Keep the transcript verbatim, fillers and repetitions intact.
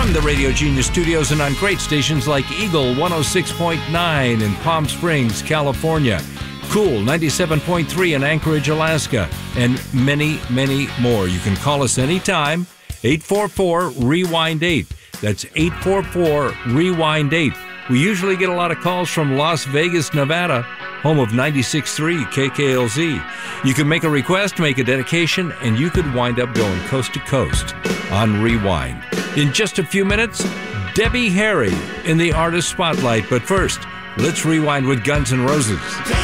from the Radio Genius studios and on great stations like Eagle one oh six point nine in Palm Springs, California, Cool ninety-seven point three in Anchorage, Alaska, and many, many more. You can call us anytime, eight four four, rewind eight. That's eight four four, rewind eight. We usually get a lot of calls from Las Vegas, Nevada, home of ninety-six point three K K L Z. You can make a request, make a dedication, and you could wind up going coast to coast on Rewind. In just a few minutes, Debbie Harry in the Artist Spotlight. But first, let's rewind with Guns N' Roses.